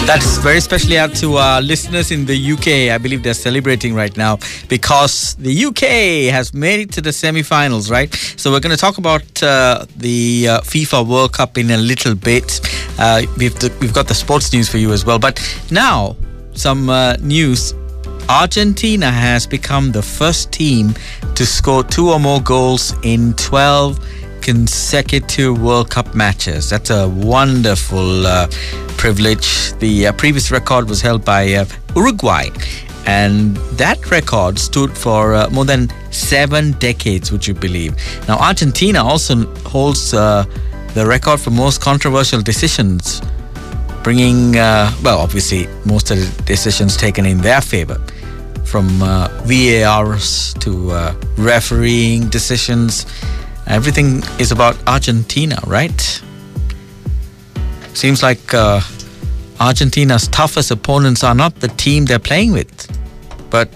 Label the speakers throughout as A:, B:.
A: That's very especially out to our listeners in the UK. I believe they're celebrating right now because the UK has made it to the semi-finals, right? So we're going to talk about the FIFA World Cup in a little bit. We've got the sports news for you as well. But now, some news. Argentina has become the first team to score 2 or more goals in 12 consecutive World Cup matches. That's a wonderful privilege. The previous record was held by Uruguay, and that record stood for more than 7 decades, would you believe? Now, Argentina also holds the record for most controversial decisions, bringing, obviously, most of the decisions taken in their favor, from VARs to refereeing decisions. Everything is about Argentina, right? Seems like Argentina's toughest opponents are not the team they're playing with, but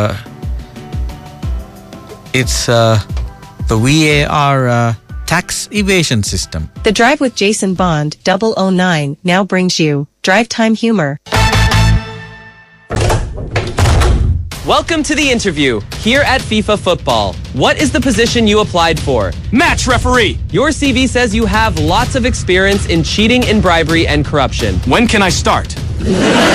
A: it's the VAR tax evasion system.
B: The Drive with Jason Bond 009 now brings you Drive Time Humor.
C: Welcome to the interview here at FIFA Football. What is the position you applied for?
D: Match referee.
C: Your CV says you have lots of experience in cheating and bribery and corruption.
D: When can I start?